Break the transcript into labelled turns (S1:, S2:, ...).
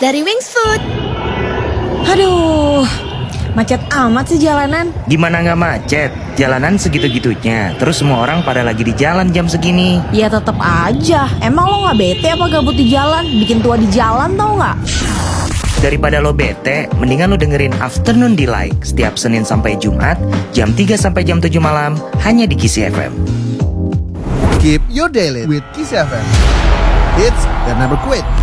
S1: dari Wings Food.
S2: Aduh, macet amat sih jalanan.
S3: Gimana nggak macet? Jalanan segitu-gitunya. Terus semua orang pada lagi di jalan jam segini.
S2: Ya tetep aja. Emang lo nggak bete apa gabut di jalan? Bikin tua di jalan tau nggak?
S3: Daripada lo bete, mendingan lo dengerin Afternoon Delight setiap Senin sampai Jumat jam 3 sampai jam 7 malam hanya di Kisi FM.
S4: Keep your daily with Kiss FM. It's that never quit.